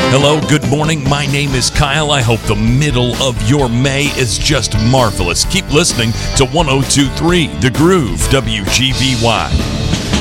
Hello, good morning. My name is Kyle. I hope the middle of your May is just marvelous. Keep listening to 102.3 The Groove, WGBY.